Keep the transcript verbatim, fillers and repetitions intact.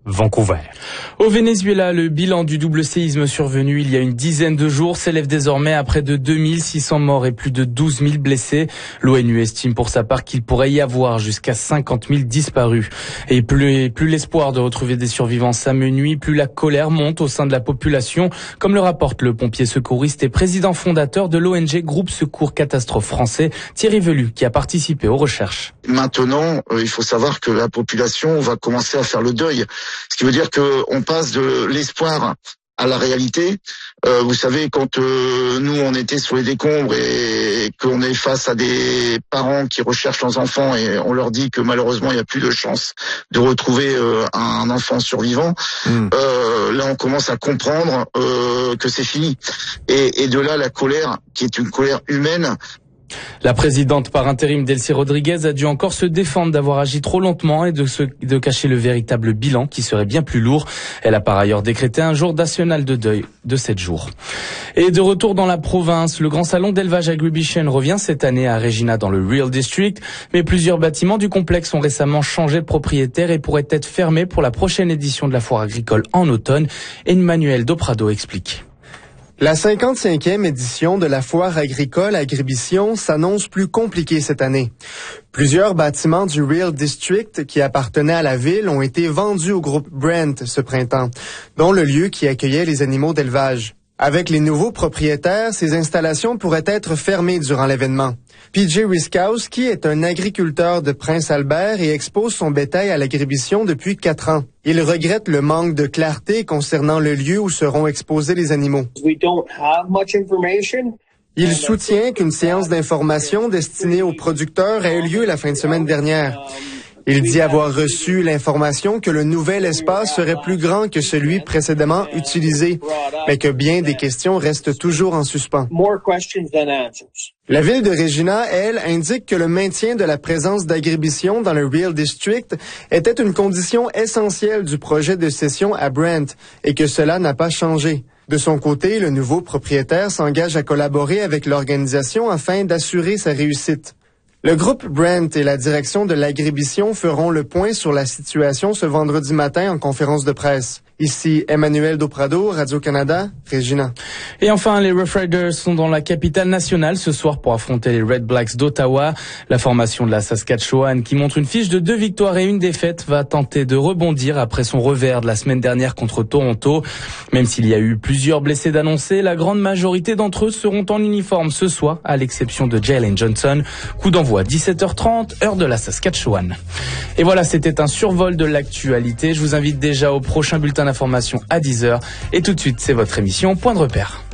Vancouver. Au Venezuela, le bilan du double séisme survenu il y a une dizaine de jours s'élève désormais à près de deux mille six cents morts et plus de douze mille blessés. L'ONU estime pour sa part qu'il pourrait y avoir jusqu'à cinquante mille disparus. Et plus, plus l'espoir de retrouver des survivants s'amenuit, plus la colère monte au sein de la population, comme le rapporte le pompier secouriste et président fondateur de l'O N G Groupe Secours Catastrophe français, Thierry Velu, qui a participé aux recherches. Maintenant, euh, il faut savoir que la population va commencer à faire le deuil. Ce qui veut dire qu'on passe de l'espoir à la réalité. Euh, vous savez, quand euh, nous, on était sur les décombres et qu'on est face à des parents qui recherchent leurs enfants et on leur dit que malheureusement, il n'y a plus de chance de retrouver euh, un enfant survivant, mmh. euh, là, on commence à comprendre euh, que c'est fini. Et, et de là, la colère, qui est une colère humaine. La présidente par intérim Delcy Rodriguez a dû encore se défendre d'avoir agi trop lentement et de, se, de cacher le véritable bilan qui serait bien plus lourd. Elle a par ailleurs décrété un jour national de deuil de sept jours. Et de retour dans la province, le grand salon d'élevage Agribition revient cette année à Regina dans le Real District, mais plusieurs bâtiments du complexe ont récemment changé de propriétaire et pourraient être fermés pour la prochaine édition de la foire agricole en automne. Emmanuel Doprado explique. La cinquante-cinquième édition de la foire agricole Agribition s'annonce plus compliquée cette année. Plusieurs bâtiments du Real District qui appartenaient à la ville ont été vendus au groupe Brent ce printemps, dont le lieu qui accueillait les animaux d'élevage. Avec les nouveaux propriétaires, ces installations pourraient être fermées durant l'événement. P J Riskowski est un agriculteur de Prince-Albert et expose son bétail à l'Agribition depuis quatre ans. Il regrette le manque de clarté concernant le lieu où seront exposés les animaux. Il soutient qu'une séance d'information destinée aux producteurs a eu lieu la fin de semaine dernière. Il dit avoir reçu l'information que le nouvel espace serait plus grand que celui précédemment utilisé, mais que bien des questions restent toujours en suspens. La ville de Regina, elle, indique que le maintien de la présence d'Agribition dans le Real District était une condition essentielle du projet de cession à Brent et que cela n'a pas changé. De son côté, le nouveau propriétaire s'engage à collaborer avec l'organisation afin d'assurer sa réussite. Le groupe Brent et la direction de l'Agribition feront le point sur la situation ce vendredi matin en conférence de presse. Ici Emmanuel Doprado, Radio-Canada, Regina. Et enfin, les Rough Riders sont dans la capitale nationale ce soir pour affronter les Red Blacks d'Ottawa. La formation de la Saskatchewan, qui montre une fiche de deux victoires et une défaite, va tenter de rebondir après son revers de la semaine dernière contre Toronto. Même s'il y a eu plusieurs blessés d'annoncer, la grande majorité d'entre eux seront en uniforme ce soir, à l'exception de Jalen Johnson. Coup d'envoi dix-sept heures trente, heure de la Saskatchewan. Et voilà, c'était un survol de l'actualité. Je vous invite déjà au prochain bulletin d'information à dix heures. Et tout de suite, c'est votre émission Point de repère.